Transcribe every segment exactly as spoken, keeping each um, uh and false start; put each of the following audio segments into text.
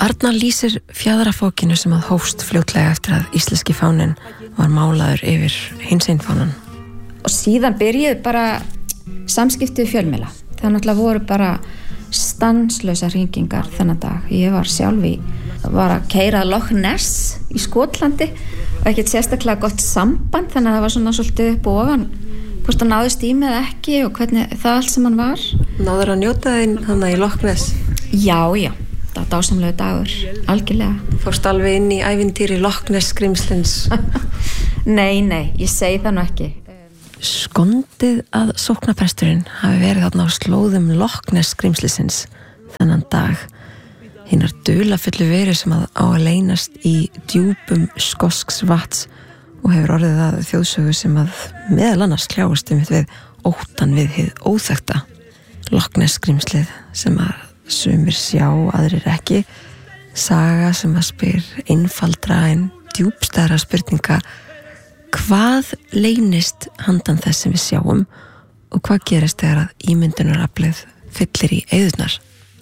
Arna lýsir fjaðrafókinu sem að hófst fljótlega eftir að íslenski fáninn var málaður yfir hinsegin fánan. Og síðan byrjuðu bara samskipti við fjölmiðla. Það náttúrulega voru bara stanslausar hringingar þennan dag. Ég var sjálf í, var að keyra Loch Ness í Skotlandi og ekkert sérstaklega gott samband, þannig að það var svona svolítið upp og ofan hvort það náðist í mig eða ekki og hvernig það allt sem hann var. Náður að njóta þín þannig í Loch Ness? Já, já, það var dásamlega dagur, algjörlega. Fórst alveg inn í ævintýri Loch Ness skrimslins? Nei, nei, ég segi það nú ekki. Skondið að sóknarpresturinn hafi verið þarna á slóðum Loch Ness skrimslisins þennan dag. Hinnar dularfullu verur sem að á að leynast í djúpum skosks vats og hefur orðið að þjóðsögu sem að meðal annars kljáist um við óttan við hið óþekkta. Loch Ness skrimslið sem að sumir sjá, aðrir ekki. Saga sem að spyr einfaldra en djúpstæðra spurninga: hvað leynist handan þess sem við sjáum og hvað gerist þegar að ímyndunaraflið fyllir í eyðurnar?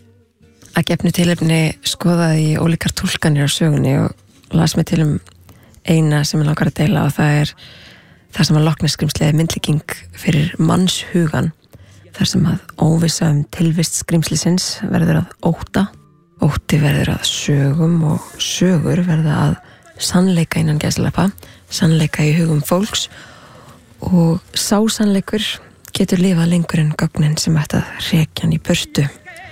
Að gefnu tilefni skoðaði ég ólíkar túlkanir á sögunni og las mig til um eina sem ég langar að deila, og það er þar sem að Loch Ness skrimslið er myndlíking fyrir mannshugan, þar sem að óvissa um tilvist skrimslisins verður að ótta, ótti verður að sögum og sögur verða að sannleika innan gæslappa, sannleika í hugum fólks, og sá sannleikur getur lifað lengur en gögnin sem ætti að hrekja hann í burtu.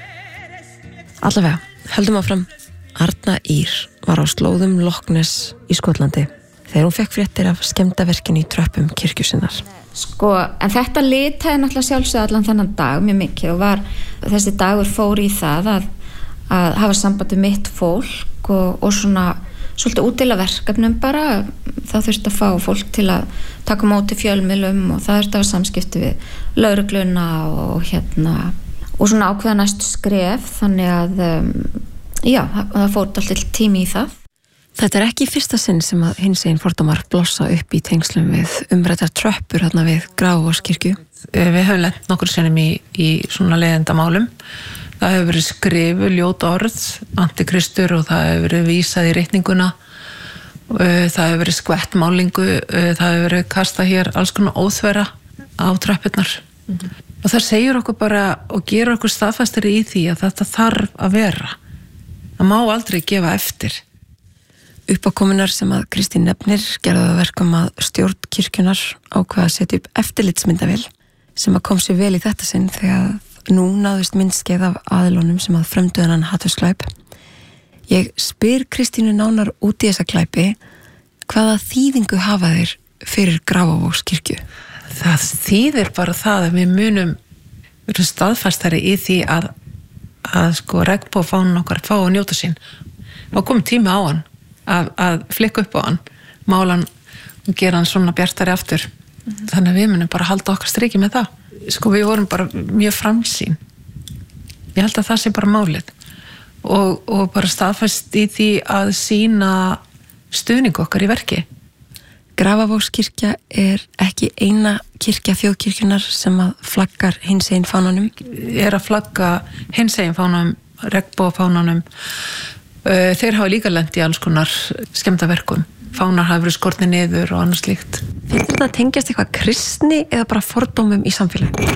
Allavega, höldum áfram. Arna Ýr var á slóðum Loch Ness í Skotlandi þegar hún fekk fréttir af skemmdaverkinu í tröppum kirkju sinnar. Sko, en þetta litaði náttúrulega sjálfsögðu allan þennan dag mjög mikið og var, þessi dagur fór í það að, að hafa sambandi mitt fólk og, og svona svolítið útdeila verkefnum bara. Það þurfti að fá fólk til að taka móti fjölmiðlum og það þurfti að hafa samskipti við lögregluna og hérna og svona ákveða næstu skref, þannig að um, já, það fór alltaf tími í það. Þetta er ekki í fyrsta sinn sem að hinsegin fordómar blossa upp í tengslum við umræddar tröppur þarna við Grafarvogskirkju. Við höfum lent nokkur sinnum í, í svona leiðindamálum. Það hefur verið skrifu ljót orð, antikristur, og það hefur verið vísað í ritninguna. Það hefur verið skvett málingu, það hefur verið kastað hér alls konar óþverra á tröppurnar. Mm-hmm. Og það segir okkur bara og gerur okkur staðfastari í því að þetta þarf að vera. Það má aldrei gefa eftir. Uppákomunar sem að Kristín nefnir gerðu það verkum að stjórn kirkjunar ákveða að setja upp eftirlitsmyndavél sem að kom sér vel í þetta sinn þegar nú náðust myndskeið af aðilunum sem að frömdu þennan hatursglæp. Ég spyr Kristínu nánar út í þessa glæpi hvaða þýðingu hafa þeir fyrir Grafarvogskirkju. Það þýðir bara það að við munum vera staðfastari í því að, að sko regnbogafáninn okkar fá að njóta sín. Og komið tími á hann að, að flikka upp á hann, mála hann og gera hann svona bjartari aftur. Mm-hmm. Þannig að við munum bara halda okkar striki með það. Sko við vorum bara mjög framsýn. Ég held að það sé bara málið. Og, og bara staðfast í því að sýna stuðning okkar í verki. Grafarvogskirkja er ekki eina kirkja þjóðkirkjunar sem að flaggar hinsegin fánanum. Er að flagga hinsegin fánanum, regnbogafánanum. Þeir hafa líka lent í alls konar skemmdaverkum. Fánar hafa verið skortnir niður og annars slíkt. Finnst þetta að tengjast eitthvað kristni eða bara fordómum í samfélagi?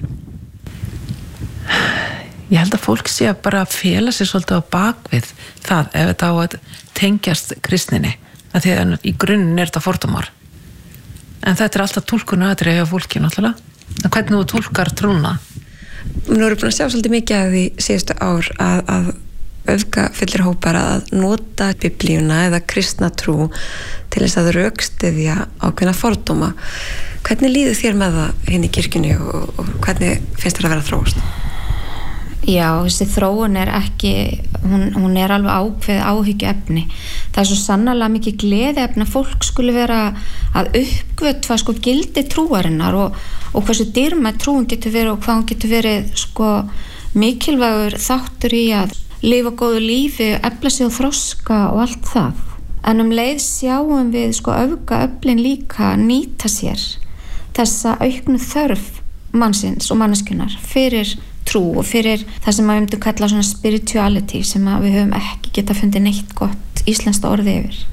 Ég held að fólk sé að bara fela sér svolítið á bakvið það ef þetta á að tengjast kristninni. Að því að í grunninn er þetta fordómar. En þetta er alltaf túlkunar atriði hjá fólki náttúrulega. En hvernig þú túlkar trúna? Nú erum við búin að sjá svolítið mikið af því síðustu ár að, að öfgafullir hópar að nota biblíuna eða kristna trú til þess að rökstyðja ákveðna fordóma. Hvernig líður þér með það hinn í kirkjunni og, og hvernig finnst þér að vera þróast? Já, þessi þróun er ekki, hún, hún er alveg ákveð áhyggjuefni. Það er svo sannarlega mikið gleðiefni að fólk skuli vera að uppgötva sko gildi trúarinnar og, og hversu dýrmæt trúin getur verið og hvað hún getur verið sko mikilvægur þáttur í að lifa góðu lífi, efla sig og þroska og allt það. En um leið sjáum við sko öfgaöflin líka nýta sér þessa auknu þörf mannsins og manneskjunar fyrir trú og fyrir það sem við myndum kalla svona spirituality sem að við höfum ekki geta fundið neitt gott íslenskt orði yfir.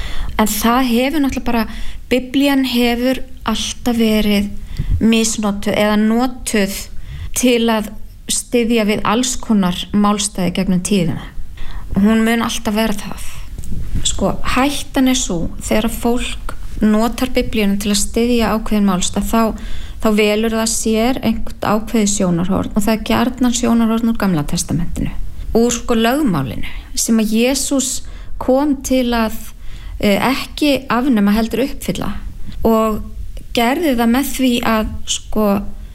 En það hefur náttúrulega bara, Biblían hefur alltaf verið misnotuð eða notuð til að styðja við alls konar málstæði gegnum tíðina. Hún mun alltaf vera það. Sko, hættan er svo þegar fólk notar Biblíuna til að styðja ákveðin málstað, þá, þá velur það sér einhvern ákveði sjónarhorn og það er gjarnan sjónarhorn úr Gamla testamentinu. Úr sko lögmálinu sem að Jesús kom til að eh, ekki afnema heldur uppfylla og gerði það með því að sko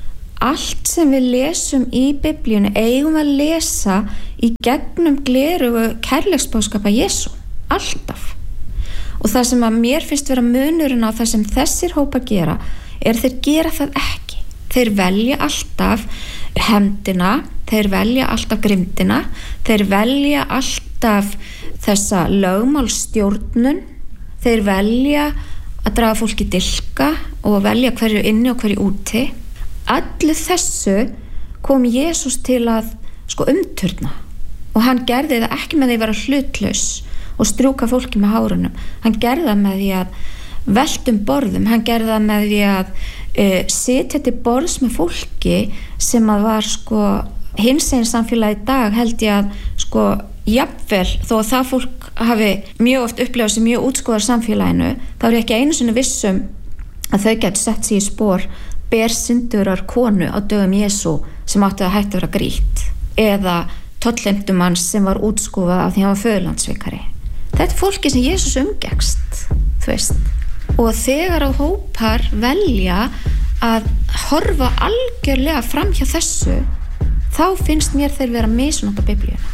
allt sem við lesum í Biblíunni eigum að lesa í gegnum glerugu kærleiksboðskapa Jesú, alltaf. Og það sem að mér finnst vera munurinn á það sem þessir hópar gera er þeir gera það ekki. Þeir velja alltaf hefndina, þeir velja alltaf grimmdina, þeir velja alltaf þessa lögmálsstjórnun, þeir velja að draga fólki dilka og velja hverju inni og hverju úti. Allu þessu kom Jesús til að sko umturna og hann gerði það ekki með því að vera hlutlaus og strjúka fólki með hárunum. Hann gerði það með því að veltum borðum, hann gerði það með því að uh, sitja til borðs með fólki sem að var sko hinsegin samfélagi í dag held ég að sko jafnvel þó að það fólk hafi mjög oft upplifað sem mjög útskoðar samfélaginu, þá er ég ekki einu sinni vissum að þau getur sett sig í spor bersyndurar konu á dögum Jesú sem átti að hætta að vera grýtt eða tollemdumanns sem var útskúfað af því hann var föðurlandsvikari. Þetta er fólki sem Jesús umgekkst, þú veist. Og þegar á hópar velja að horfa algjörlega fram hjá þessu, þá finnst mér þeir vera misnota Biblíuna.